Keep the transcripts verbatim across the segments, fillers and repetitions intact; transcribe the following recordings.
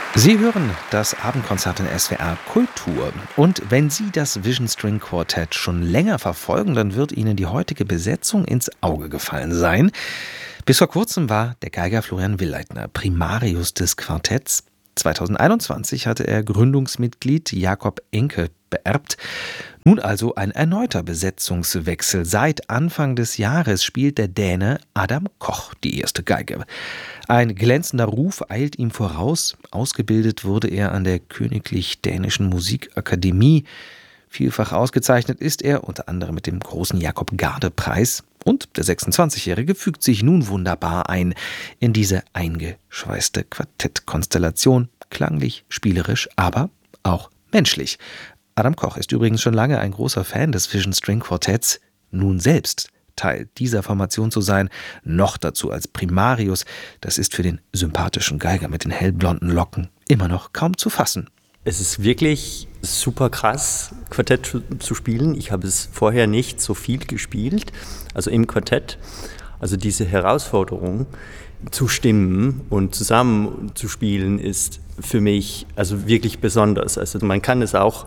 Sie hören das Abendkonzert in S W R Kultur. Und wenn Sie das Vision String Quartet schon länger verfolgen, dann wird Ihnen die heutige Besetzung ins Auge gefallen sein. Bis vor kurzem war der Geiger Florian Willeitner Primarius des Quartetts. zweitausendeinundzwanzig hatte er Gründungsmitglied Jakob Enke beerbt. Nun also ein erneuter Besetzungswechsel. Seit Anfang des Jahres spielt der Däne Adam Koch die erste Geige. Ein glänzender Ruf eilt ihm voraus. Ausgebildet wurde er an der Königlich Dänischen Musikakademie. Vielfach ausgezeichnet ist er, unter anderem mit dem großen Jakob-Garde-Preis. Und der sechsundzwanzigjährige fügt sich nun wunderbar ein in diese eingeschweißte Quartettkonstellation. Klanglich, spielerisch, aber auch menschlich. Adam Koch ist übrigens schon lange ein großer Fan des Vision String Quartetts. Nun selbst Teil dieser Formation zu sein, noch dazu als Primarius, das ist für den sympathischen Geiger mit den hellblonden Locken immer noch kaum zu fassen. Es ist wirklich super krass, Quartett zu spielen. Ich habe es vorher nicht so viel gespielt, also im Quartett. Also diese Herausforderung zu stimmen und zusammen zu spielen ist für mich also wirklich besonders. Also man kann es auch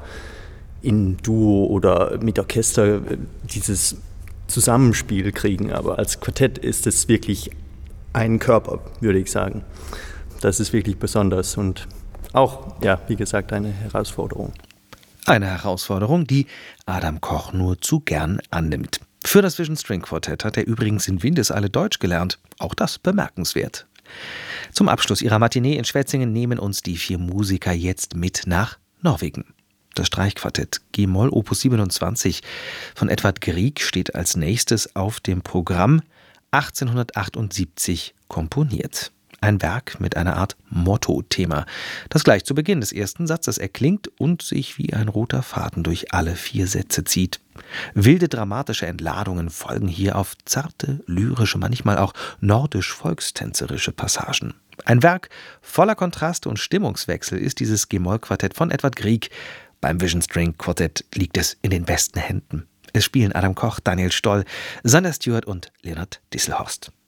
in Duo oder mit Orchester dieses Zusammenspiel kriegen, aber als Quartett ist es wirklich ein Körper, würde ich sagen. Das ist wirklich besonders und auch, ja, wie gesagt, eine Herausforderung. Eine Herausforderung, die Adam Koch nur zu gern annimmt. Für das Vision String Quartett hat er übrigens in Windeseile Deutsch gelernt. Auch das bemerkenswert. Zum Abschluss ihrer Matinee in Schwetzingen nehmen uns die vier Musiker jetzt mit nach Norwegen. Das Streichquartett G-Moll Opus siebenundzwanzig von Edvard Grieg steht als nächstes auf dem Programm, achtzehnhundertachtundsiebzig komponiert. Ein Werk mit einer Art Motto-Thema, das gleich zu Beginn des ersten Satzes erklingt und sich wie ein roter Faden durch alle vier Sätze zieht. Wilde dramatische Entladungen folgen hier auf zarte, lyrische, manchmal auch nordisch-volkstänzerische Passagen. Ein Werk voller Kontraste und Stimmungswechsel ist dieses G-Moll-Quartett von Edvard Grieg. Beim Vision String Quartett liegt es in den besten Händen. Es spielen Adam Koch, Daniel Stoll, Sander Stewart und Leonard Disselhorst.